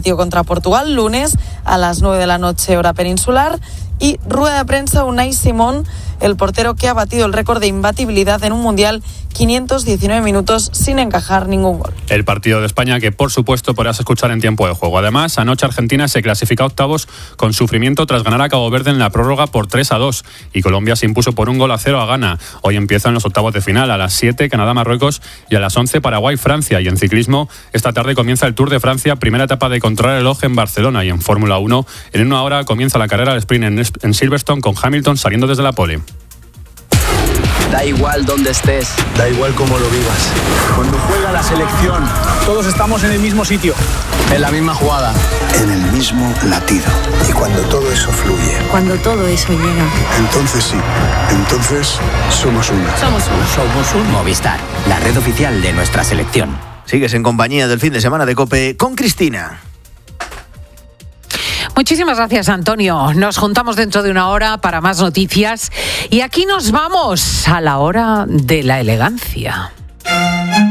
partido contra Portugal, lunes a las 9 de la noche, hora peninsular. Y rueda de prensa Unai Simón, el portero que ha batido el récord de imbatibilidad en un Mundial, 519 minutos sin encajar ningún gol. El partido de España que, por supuesto, podrás escuchar en tiempo de juego. Además, anoche Argentina se clasifica a octavos con sufrimiento tras ganar a Cabo Verde en la prórroga por 3-2 y Colombia se impuso por 1-0 a Ghana. Hoy empiezan los octavos de final, a las 7 Canadá-Marruecos y a las 11 Paraguay-Francia. Y en ciclismo, esta tarde comienza el Tour de Francia, primera etapa de contrarreloj en Barcelona. Y en Fórmula 1, en una hora comienza la carrera al sprint en Silverstone con Hamilton saliendo desde la pole. Da igual dónde estés, da igual cómo lo vivas. Cuando juega la selección, todos estamos en el mismo sitio, en la misma jugada, en el mismo latido. Y cuando todo eso fluye, cuando todo eso llega, entonces sí, entonces somos uno. Somos un Movistar, la red oficial de nuestra selección. Sigues en compañía del fin de semana de COPE con Cristina. Muchísimas gracias, Antonio. Nos juntamos dentro de una hora para más noticias y aquí nos vamos a la hora de la elegancia.